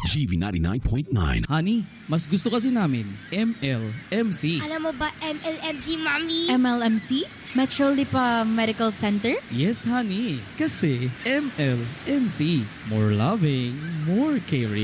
GV99.9. Honey, mas gusto kasi namin MLMC. Alam mo ba MLMC, Mommy? MLMC? Metro Lipa Medical Center? Yes, honey. Kasi MLMC. More loving, more caring.